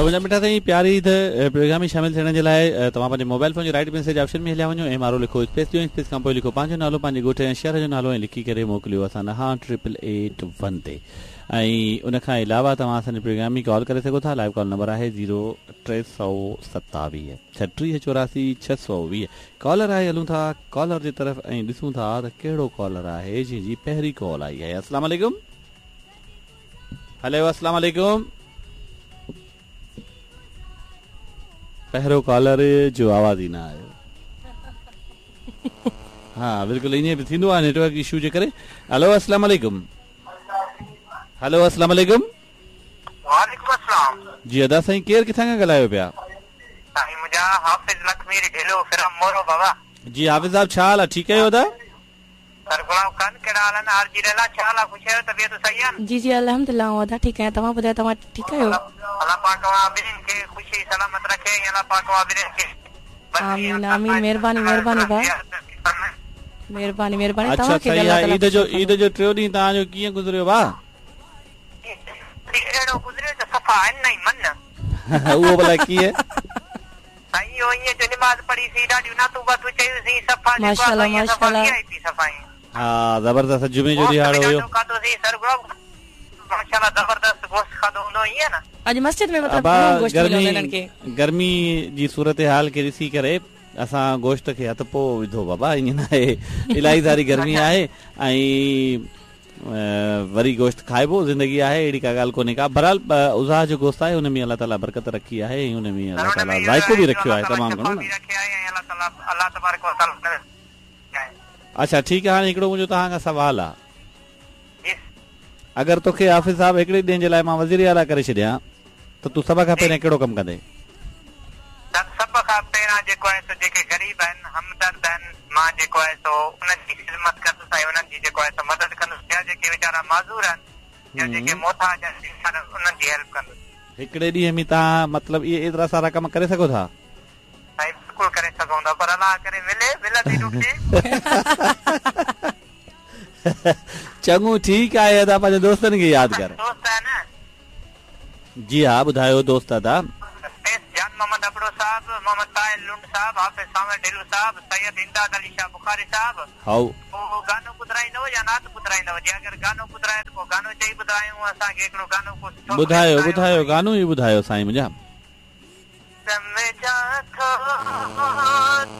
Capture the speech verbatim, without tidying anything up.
मुंहिंजा मिठा साईं प्यारी त प्रोग्राम में शामिल थियण जे लाइ तव्हां पंहिंजे मोबाइल फोन जो राइट मैसेज ऑप्शन में हलिया वञो ऐं मारो लिखो स्पेस ॾियो, स्पेस खां पोइ लिखो पंहिंजो नालो, पंहिंजे ॻोठ ऐं शहर जो नालो ऐं लिखी करे मोकिलियो असां नहा ट्रिपल एट वन ते। ऐं उनखां अलावा तव्हां असांजे प्रोग्राम में कॉल करे सघो था। लाइव कॉल नंबर आहे ज़ीरो टे सौ सतावीह छटीह चौरासी छह सौ वीह। कॉलर आहे, हलूं था कॉलर जे तरफ़ ऐं ॾिसूं था त कहिड़ो कॉलर आहे जंहिंजी पहिरीं कॉल आई आहे। अस्सलाम वालेकुम। हलो अस्सलाम वालेकुम। पहिरों कॉलर जो आवाज़ ई न आयो। हाँ बिल्कुलु ईअं बि थींदो आहे नेटवर्क इशू जे करे। हलो अस्सलाम वालेकुम। हलो अस्सलाम वालेकुम। वालेकुम अस्सलाम। जी अदा साईं, केरु किथां खां ॻाल्हायो पिया? साईं मुंहिंजा हाफ़िज़ लखमीर ढिलो फिरम मोरो बाबा। जी हाफ़िज़ साहब, छा हाल आहे? ठीकु आहियो अदा? सर गुलाम खान कहिड़ा हाल आहिनि? आरजी रेला छा हाल आहे? ख़ुशि आहियो? तबियत सही आहे? जी जी अल्हम्दुलिल्लाह अदा ठीकु आहियां। तव्हां ॿुधायो, तव्हां ठीकु आहियो? अल्लाह पाक वाह ॿिन्हिनि खे ख़ुशी सलामत रखे। अल्लाह पाक वाह ॿिन्हिनि खे आमीन आमीन। महिरबानी महिरबानी भाउ, महिरबानी महिरबानी। अच्छा तव्हां खे सही आहे। ईद जो ईद जो टियों ॾींहुं तव्हांजो कीअं गुज़रियो भाउ? अहिड़ो गुज़रियो त सफ़ा आहिनि न ई मन। उहो भला कीअं? साईं इहो ईअं जो निमाज़ पढ़ीसीं, ॾाढियूं नातूं बातूं चयूंसीं, सफ़ा माशाअल्लाह माशाअल्लाह। हा ज़बरदस्त। जुमे जो ॾिहाड़ो हुयो। माशाअल्लाह ज़बरदस्त गोश्त खाधो हूंदो ईअं न? अॼु मस्जिद में मतलब गोश्त मिलियो हिननि खे। गर्मी जी सूरत हाल खे ॾिसी करे असां गोश्त खे हथ पोइ विधो बाबा। ईअं न आहे, इलाही सारी गर्मी आहे ऐं वरी गोश्त खाइबो, ज़िंदगी आहे, अहिड़ी का ॻाल्हि कोन्हे का। बहरहाल उज़ाह जो गोश्त आहे, हुन में अलाह ताला बरकत रखी आहे ऐं हुन में अलाह ताला ज़ाइको बि रखियो आहे तमामु घणो न। अच्छा ठीकु आहे। हाणे हिकिड़ो मुंहिंजो तव्हां खां सुवाल आहे, अगरि तोखे हाफ़िज़ साहब हिकिड़े ॾींहं जे लाइ मां वज़ीर आला करे छॾियां त तूं सभ खां पहिरियों कहिड़ो कमु कंदे? सभ खां पहिरियां जेको आहे सो जेके ग़रीब आहिनि, हमदर्द आहिनि, मां जेको आहे सो उन्हनि जी ख़िदमत कंदुसि ऐं उन्हनि जी जेको आहे सो मदद कंदुसि। या जेके वीचारा माज़ूर आहिनि या जेके मोहताज आहिनि उन्हनि जी हेल्प कंदुसि। हिकिड़े ॾींहं में तव्हां मतिलबु इहे एतिरा सारा कम करे सघो था? साईं बिल्कुलु करे सघूं था, पर अलाह करे मिले मिलंदी ॾुखी। चङो ठीकु आहे अदा, पंहिंजे दोस्तनि खे यादि कर। दोस्त आहे न? जी हा ॿुधायो दोस्त अदा। जान मोहम्मद अबड़ो साहब, मोहम्मद ताहिर लुंड साहब, हाफ़िज़ सामर ढिलू साहब, सैयद इमदाद अली शाह बुखारी साहब। हाउ पोइ गानो ॿुधाईंदव या नात ॿुधाईंदव? जे अगरि गानो ॿुधाए त पोइ गानो चई ॿुधायूं असांखे हिकिड़ो गानो को सुठो ॿुधायो ॿुधायो गानो ई ॿुधायो साईं मुंहिंजा। सम्झा थो